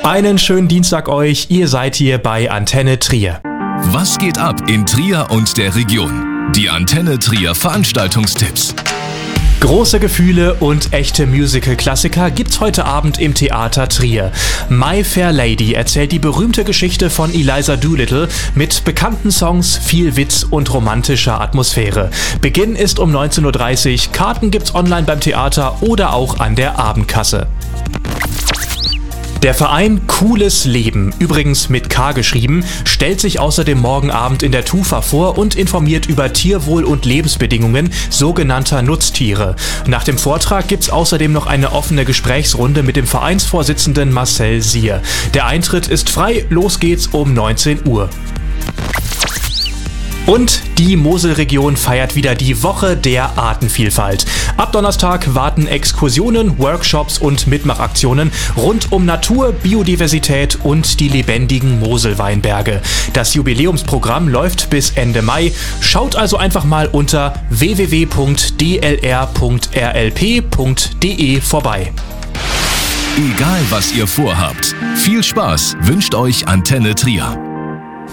Einen schönen Dienstag euch, ihr seid hier bei Antenne Trier. Was geht ab in Trier und der Region? Die Antenne Trier Veranstaltungstipps. Große Gefühle und echte Musical-Klassiker gibt's heute Abend im Theater Trier. My Fair Lady erzählt die berühmte Geschichte von Eliza Doolittle mit bekannten Songs, viel Witz und romantischer Atmosphäre. Beginn ist um 19.30 Uhr, Karten gibt's online beim Theater oder auch an der Abendkasse. Der Verein Cooles Leben, übrigens mit K geschrieben, stellt sich außerdem morgen Abend in der Tufa vor und informiert über Tierwohl und Lebensbedingungen sogenannter Nutztiere. Nach dem Vortrag gibt's außerdem noch eine offene Gesprächsrunde mit dem Vereinsvorsitzenden Marcel Sier. Der Eintritt ist frei, los geht's um 19 Uhr. Und die Moselregion feiert wieder die Woche der Artenvielfalt. Ab Donnerstag warten Exkursionen, Workshops und Mitmachaktionen rund um Natur, Biodiversität und die lebendigen Moselweinberge. Das Jubiläumsprogramm läuft bis Ende Mai. Schaut also einfach mal unter www.dlr.rlp.de vorbei. Egal was ihr vorhabt, viel Spaß wünscht euch Antenne Trier.